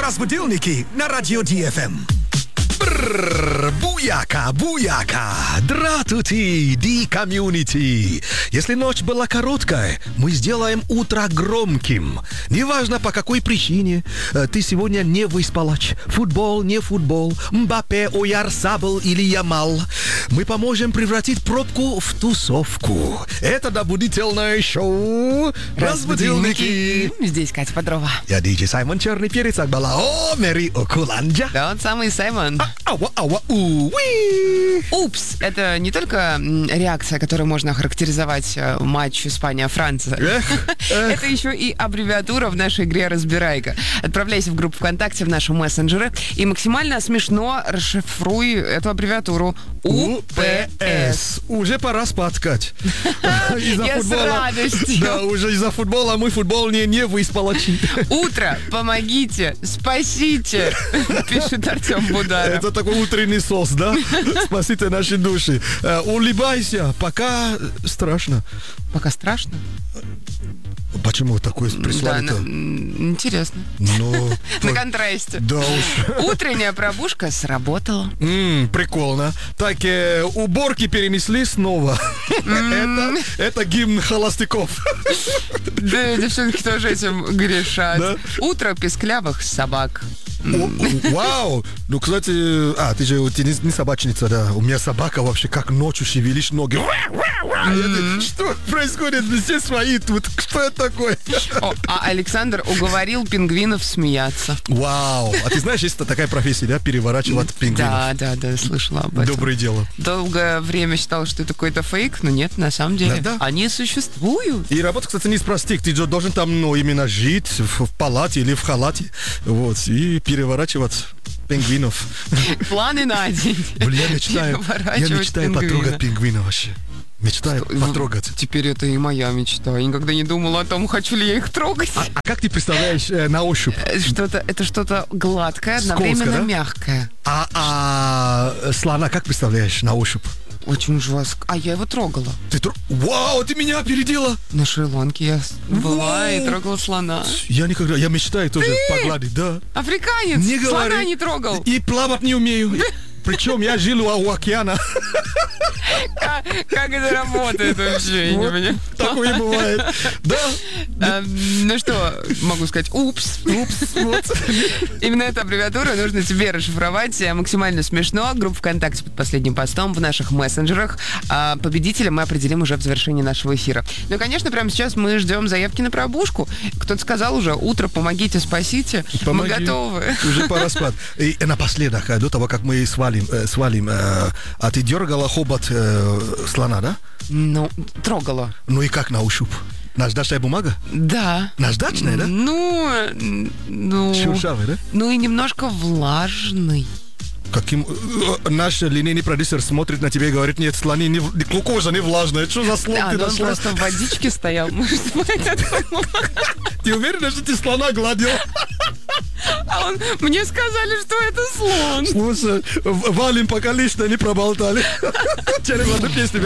Разбудилники на радио ДФМ. Буяка, буяка, дратути, ди комьюнити. Если ночь была короткая, мы сделаем утро громким. Неважно по какой причине. Ты сегодня не выспалась. Футбол, не футбол. Мбаппе, Оярсабл или Ямал. Мы поможем превратить пробку в тусовку. Это добудительное шоу «Разбудилники». Здесь Катя Бодрова. Я диджей Саймон Черный Перец Акбала. О, Мэри Окуланджа. Да, он самый Саймон. Упс. Это не только реакция, которую можно охарактеризовать матч Испания-Франция. Это еще и аббревиатура в нашей игре «Разбирайка». Отправляйся в группу ВКонтакте, в наши мессенджеры и максимально смешно расшифруй эту аббревиатуру УПС. Уже пора спать, Кать. Я с радостью. Да, уже из-за футбола мы футбол не выспалась. Утро, помогите, спасите, пишет Артем Бударов. Это такой утренний сос, да? Спасите наши души. Улыбайся, пока страшно. Пока страшно? Почему такое прислали-то? Да, интересно. На контрасте. Да уж. Утренняя пробужка сработала. Прикольно. Так, уборки перенесли снова. Это гимн холостяков. Да, девчонки тоже этим грешат. Да? Утро песклявых собак. Вау! Ну, кстати, ты не собачница, да? У меня собака вообще как ночью шевелишь ноги. Что происходит? Все свои тут. Что это такое? А Александр уговорил пингвинов смеяться. Вау! А ты знаешь, есть такая профессия, да? Переворачивать пингвинов. Да, слышала об этом. Доброе дело. Долгое время считал, что это какой-то фейк, но нет, на самом деле. Да. Они существуют. И работа, кстати, не из простых. Ты должен там, именно жить в палате или в халате. Вот. И переворачивать пингвинов. Планы на день. Блин, я мечтаю потрогать пингвина вообще. Мечтаю потрогать. Теперь это и моя мечта. Я никогда не думала о том, хочу ли я их трогать. А как ты представляешь на ощупь? Это что-то гладкое, одновременно Скользко, да? мягкое. А слона как представляешь на ощупь? Очень жестко. А я его трогала. Вау, ты меня опередила! На Шри-Ланке я была и трогала слона. Я мечтаю тоже погладить, да. Африканец! Не говори. Слона не трогал. И плавать не умею. Причем я жил у океана. Как это работает вообще? Я не понимаю. Такое бывает. Да. Ну что, могу сказать, упс. Именно эту аббревиатуру нужно тебе расшифровать максимально смешно. Группа ВКонтакте под последним постом в наших мессенджерах. Победителя мы определим уже в завершении нашего эфира. Ну и, конечно, прямо сейчас мы ждем заявки на пробужку. Кто-то сказал уже, утро, помогите, спасите. Мы готовы. Уже пора спать. И напоследок, до того, как мы свалим, а ты дергала хобот слона, да? Ну, трогала. Ну и как на ощупь? Наждачная бумага? Да. Наждачная, да? Ну... Шуршавый, да? Ну и немножко влажный. Каким... Наш линейный продюсер смотрит на тебя и говорит, нет, слони, кожа не влажная. Что за слон ты он нашла? просто в водичке стоял. Ты уверена, что ты слона гладила? А мне сказали, что это слон. Слушай, валим, пока лично не проболтали. Через одну песню